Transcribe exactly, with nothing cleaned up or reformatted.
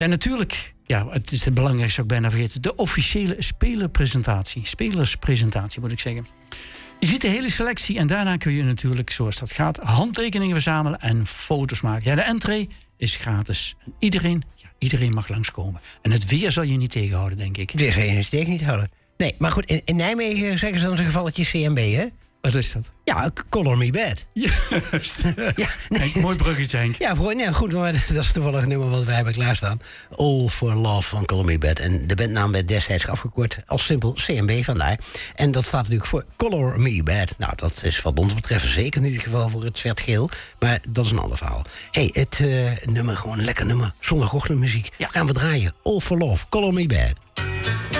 En natuurlijk, ja, het is het belangrijkste, zou ik bijna vergeten, de officiële spelerpresentatie. Spelerspresentatie, moet ik zeggen. Je ziet de hele selectie en daarna kun je natuurlijk, zoals dat gaat, handtekeningen verzamelen en foto's maken. Ja, de entree is gratis. En iedereen, ja, iedereen mag langskomen. En het weer zal je niet tegenhouden, denk ik. Het weer zal je niet tegen niet houden. Nee, maar goed, in, in Nijmegen zeggen ze dan een gevalletje C M B, hè? Wat is dat? Ja, Color Me Bad. Juist. Ja, nee. Henk, mooi bruggetje, Henk. Ja, voor, nee, goed, maar dat is toevallig een nummer wat wij hebben klaarstaan. All for Love van Color Me Bad. En de bandnaam werd destijds afgekort als simpel C M B vandaar. En dat staat natuurlijk voor Color Me Bad. Nou, dat is wat ons betreft zeker niet het geval voor het zwart-geel. Maar dat is een ander verhaal. Hé, hey, het uh, nummer, gewoon een lekker nummer. Zondagochtendmuziek. Ja, gaan we draaien. All for Love, Color Me Bad.